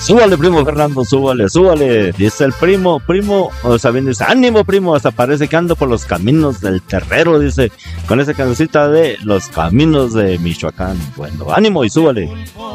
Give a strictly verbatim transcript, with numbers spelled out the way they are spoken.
Súbale, primo Fernando, súbale, súbale. Dice el primo, primo, o sea, bien dice, ánimo, primo, hasta parece que ando por los caminos del terrero, dice, con esa cancioncita de los caminos de Michoacán. Bueno, ánimo y súbale.